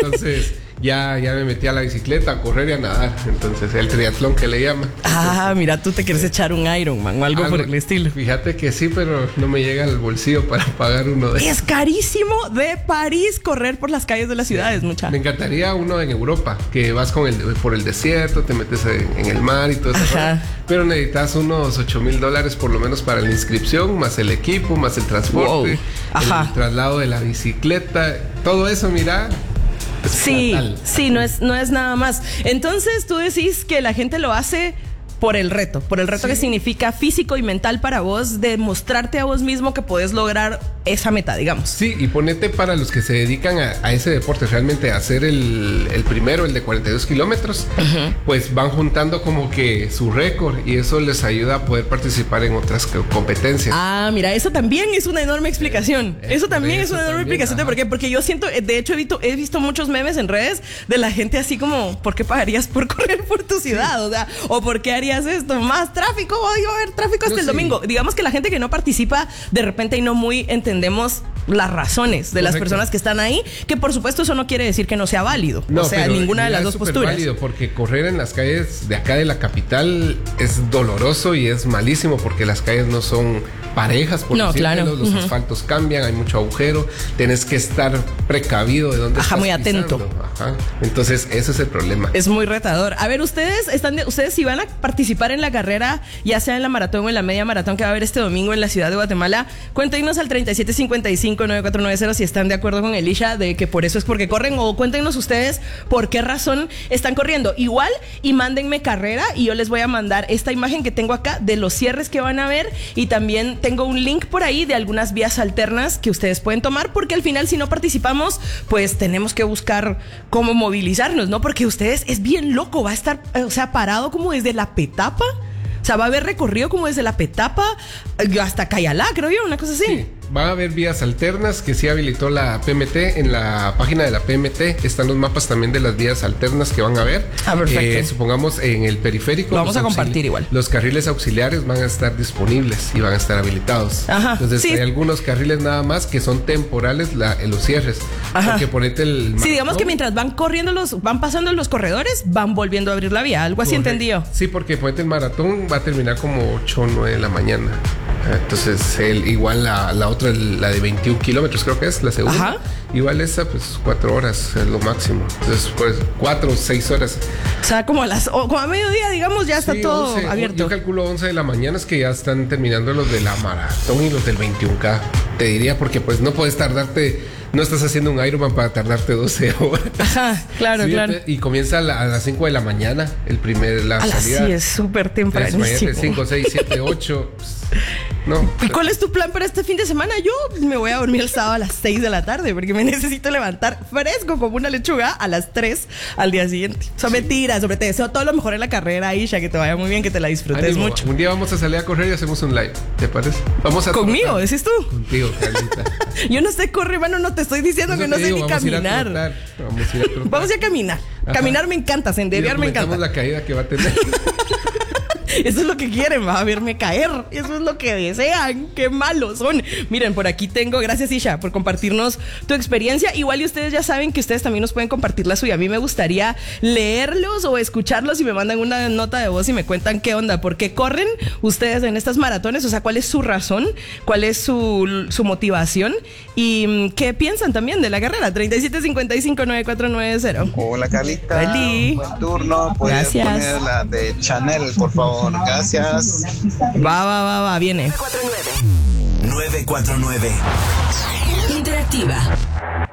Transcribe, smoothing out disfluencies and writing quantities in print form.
Entonces ya me metí a la bicicleta, a correr y a nadar. Entonces el triatlón que le llaman. Mira, tú te quieres echar un Ironman o algo por el estilo. Fíjate que sí, pero no me llega al bolsillo para pagar uno de esos. Es carísimo de París correr por las calles de las ciudades, mucha. Me encantaría uno en Europa, que vas por el desierto, te metes en el mar y todo eso. Pero necesitas unos $8,000 por lo menos para la inscripción, más el equipo, más el transporte, el traslado de la bicicleta, todo eso, mira. Sí, no es nada más. Entonces tú decís que la gente lo hace por el reto que significa físico y mental para vos, de mostrarte a vos mismo que podés lograr esa meta, digamos. Sí, y ponete para los que se dedican a ese deporte, realmente a hacer el primero, el de 42 kilómetros, pues van juntando como que su récord y eso les ayuda a poder participar en otras competencias. Mira, eso también es una enorme explicación. Eso también es una enorme explicación de por qué. Porque yo siento, de hecho he visto muchos memes en redes de la gente así como, ¿por qué pagarías por correr por tu ciudad? O sea, ¿o por qué harías esto? Más tráfico, hoy va a haber tráfico hasta el domingo. Digamos que la gente que no participa, de repente y no muy entendemos las razones de las personas que están ahí, que por supuesto eso no quiere decir que no sea válido. No, o sea, ninguna de las dos posturas. Es válido porque correr en las calles de acá de la capital es doloroso y es malísimo porque las calles no son parejas, por decirlo, los asfaltos cambian, hay mucho agujero, tenés que estar precavido de dónde estás muy pisando. atento. Entonces ese es el problema. Es muy retador. A ver, ustedes si van a participar en la carrera, ya sea en la maratón o en la media maratón que va a haber este domingo en la ciudad de Guatemala, cuéntenos al 3755-9490 si están de acuerdo con Elisha de que por eso es porque corren, o cuéntenos ustedes por qué razón están corriendo. Igual, y mándenme carrera y yo les voy a mandar esta imagen que tengo acá de los cierres que van a ver, y también tengo un link por ahí de algunas vías alternas que ustedes pueden tomar, porque al final si no participamos, pues tenemos que buscar cómo movilizarnos, ¿no? Porque ustedes, es bien loco, va a estar, parado como desde la Petapa. O sea, va a haber recorrido como desde la Petapa hasta Cayalá, creo yo, una cosa así. Sí, va a haber vías alternas que sí habilitó la PMT. En la página de la PMT están los mapas también de las vías alternas que van a ver. Perfecto. Supongamos en el periférico. Lo vamos a compartir igual. Los carriles auxiliares van a estar disponibles y van a estar habilitados. Entonces hay algunos carriles nada más que son temporales los cierres. Porque ponete el maratón. Sí, digamos que mientras van corriendo van pasando los corredores, van volviendo a abrir la vía. Algo así entendido. Sí, porque ponete el maratón va a terminar como 8 o 9 de la mañana. Entonces, igual la otra, la de 21 kilómetros, creo que es la segunda. Igual esa, pues 4 horas es lo máximo. Entonces, pues 4 o 6 horas. O sea, como a mediodía, digamos, ya está todo 11, abierto. Yo calculo 11 de la mañana, es que ya están terminando los de la maratón y los del 21K. Te diría, porque pues no puedes no estás haciendo un Ironman para tardarte 12 horas. Claro. Y comienza a las 5 de la mañana, la salida. Sí, es súper tempranísimo. 5, 6, 7, 8. No. ¿Y cuál es tu plan para este fin de semana? Yo me voy a dormir el sábado a las 6 de la tarde porque me necesito levantar fresco como una lechuga a las 3 al día siguiente. Son mentiras, te deseo todo lo mejor en la carrera, Aisha, que te vaya muy bien, que te la disfrutes mucho. Un día vamos a salir a correr y hacemos un live, ¿te parece? ¿Conmigo, decís tú? Contigo, Carlita. Yo no sé correr, hermano, no te estoy diciendo que no sé ni caminar. Vamos a ir a caminar. Caminar me encanta, senderear me encanta. La caída que va a tener. Eso es lo que quieren, va a verme caer. Eso es lo que desean. Qué malos son. Miren, por aquí tengo, gracias Isha por compartirnos tu experiencia. Igual y ustedes ya saben que ustedes también nos pueden compartir la suya. A mí me gustaría leerlos o escucharlos y me mandan una nota de voz y me cuentan qué onda, por qué corren ustedes en estas maratones, o sea, cuál es su razón, cuál es su motivación y qué piensan también de la carrera. 3755-9490. Hola Carlita. Feliz. Buen turno. ¿Puedes poner la de Chanel, por favor? Gracias. Va, viene. 949. Interactiva.